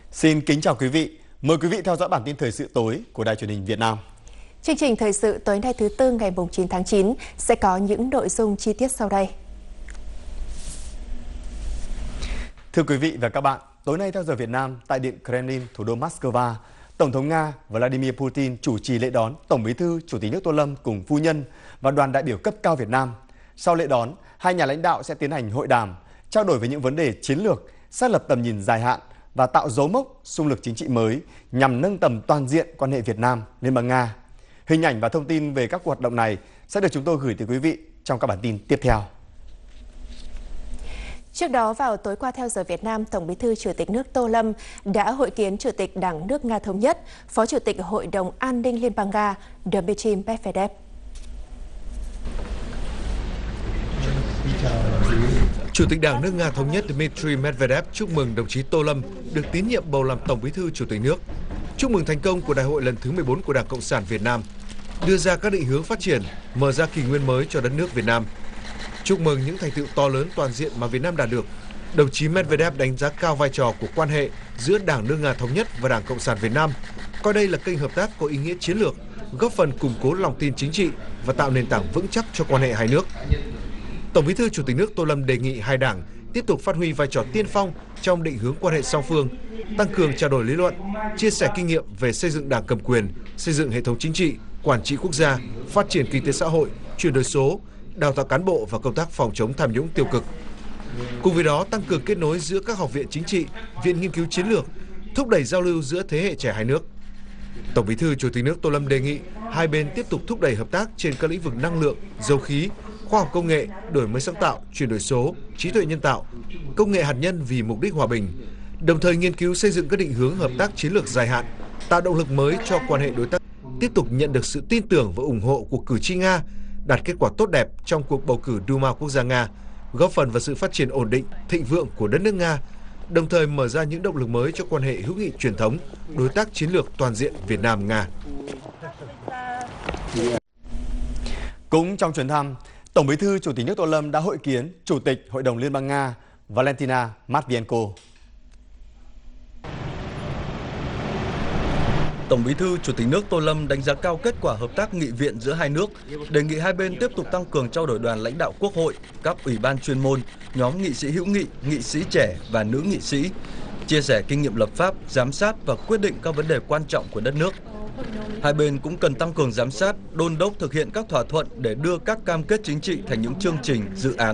Xin kính chào quý vị. Mời quý vị theo dõi bản tin thời sự tối của Đài Truyền hình Việt Nam. Chương trình thời sự tối nay thứ Tư ngày 9 tháng 9 sẽ có những nội dung chi tiết sau đây. Thưa quý vị và các bạn, tối nay theo giờ Việt Nam, tại Điện Kremlin, thủ đô Moscow, Tổng thống Nga Vladimir Putin chủ trì lễ đón Tổng Bí thư Chủ tịch nước Tô Lâm cùng phu nhân và đoàn đại biểu cấp cao Việt Nam. Sau lễ đón, hai nhà lãnh đạo sẽ tiến hành hội đàm, trao đổi về những vấn đề chiến lược, xác lập tầm nhìn dài hạn và tạo dấu mốc xung lực chính trị mới nhằm nâng tầm toàn diện quan hệ Việt Nam Liên bang Nga. Hình ảnh và thông tin về các hoạt động này sẽ được chúng tôi gửi tới quý vị trong các bản tin tiếp theo. Trước đó, vào tối qua theo giờ Việt Nam, Tổng Bí thư Chủ tịch nước Tô Lâm đã hội kiến Chủ tịch Đảng nước Nga Thống nhất, Phó Chủ tịch Hội đồng An ninh Liên bang Nga Dmitry Medvedev. Chủ tịch Đảng nước Nga Thống nhất Dmitry Medvedev chúc mừng đồng chí Tô Lâm được tín nhiệm bầu làm Tổng Bí thư Chủ tịch nước, chúc mừng thành công của Đại hội lần thứ 14 của Đảng Cộng sản Việt Nam, đưa ra các định hướng phát triển, mở ra kỷ nguyên mới cho đất nước Việt Nam. Chúc mừng những thành tựu to lớn toàn diện mà Việt Nam đạt được. Đồng chí Medvedev đánh giá cao vai trò của quan hệ giữa Đảng nước Nga Thống nhất và Đảng Cộng sản Việt Nam, coi đây là kênh hợp tác có ý nghĩa chiến lược, góp phần củng cố lòng tin chính trị và tạo nền tảng vững chắc cho quan hệ hai nước. Tổng Bí thư Chủ tịch nước Tô Lâm đề nghị hai đảng tiếp tục phát huy vai trò tiên phong trong định hướng quan hệ song phương, tăng cường trao đổi lý luận, chia sẻ kinh nghiệm về xây dựng đảng cầm quyền, xây dựng hệ thống chính trị, quản trị quốc gia, phát triển kinh tế xã hội, chuyển đổi số, đào tạo cán bộ và công tác phòng chống tham nhũng tiêu cực. Cùng với đó, tăng cường kết nối giữa các học viện chính trị, viện nghiên cứu chiến lược, thúc đẩy giao lưu giữa thế hệ trẻ hai nước. Tổng Bí thư Chủ tịch nước Tô Lâm đề nghị hai bên tiếp tục thúc đẩy hợp tác trên các lĩnh vực năng lượng, dầu khí, khoa học công nghệ, đổi mới sáng tạo, chuyển đổi số, trí tuệ nhân tạo, công nghệ hạt nhân vì mục đích hòa bình, đồng thời nghiên cứu xây dựng các định hướng hợp tác chiến lược dài hạn, tạo động lực mới cho quan hệ đối tác, tiếp tục nhận được sự tin tưởng và ủng hộ của cử tri Nga, đạt kết quả tốt đẹp trong cuộc bầu cử Duma Quốc gia Nga, góp phần vào sự phát triển ổn định, thịnh vượng của đất nước Nga, đồng thời mở ra những động lực mới cho quan hệ hữu nghị truyền thống, đối tác chiến lược toàn diện Việt Nam-Nga. Cũng trong chuyến thăm, Tổng Bí thư Chủ tịch nước Tô Lâm đã hội kiến Chủ tịch Hội đồng Liên bang Nga Valentina Matvienko. Tổng Bí thư Chủ tịch nước Tô Lâm đánh giá cao kết quả hợp tác nghị viện giữa hai nước, đề nghị hai bên tiếp tục tăng cường trao đổi đoàn lãnh đạo Quốc hội, các ủy ban chuyên môn, nhóm nghị sĩ hữu nghị, nghị sĩ trẻ và nữ nghị sĩ, chia sẻ kinh nghiệm lập pháp, giám sát và quyết định các vấn đề quan trọng của đất nước. Hai bên cũng cần tăng cường giám sát, đôn đốc thực hiện các thỏa thuận để đưa các cam kết chính trị thành những chương trình, dự án